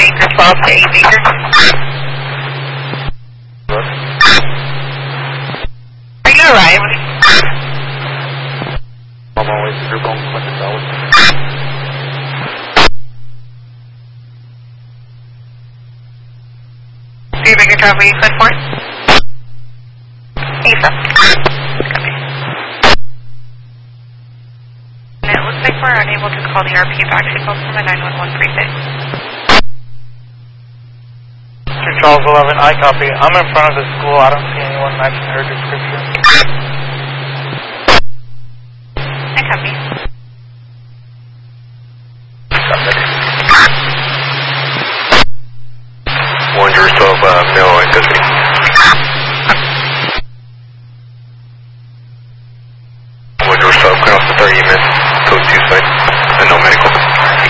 Baker, 12 to 8 Baker. Are you arrived? I'm always through going Clinton Valley. Are you Baker, Tower, you click for it? ASAP. Copy. And it looks like we're unable to call the RP back. She calls from a 911 prefix. Charles 11, I copy. I'm in front of the school. I don't see anyone matching her description. I copy. Wonder 12, no, in custody. Wonder 12, cross the 30 minutes.